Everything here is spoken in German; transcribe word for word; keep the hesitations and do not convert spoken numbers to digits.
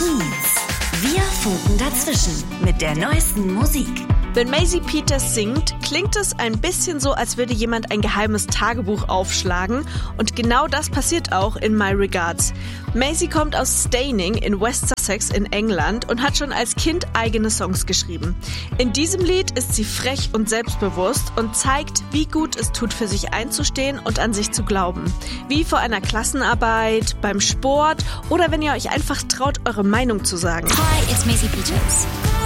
Teens. Wir funken dazwischen mit der neuesten Musik. Wenn Maisie Peters singt, klingt es ein bisschen so, als würde jemand ein geheimes Tagebuch aufschlagen. Und genau das passiert auch in My Regards. Maisie kommt aus Steyning in West Sussex in England und hat schon als Kind eigene Songs geschrieben. In diesem Lied ist sie frech und selbstbewusst und zeigt, wie gut es tut, für sich einzustehen und an sich zu glauben. Wie vor einer Klassenarbeit, beim Sport oder wenn ihr euch einfach traut, eure Meinung zu sagen. Hi, it's Maisie Peters.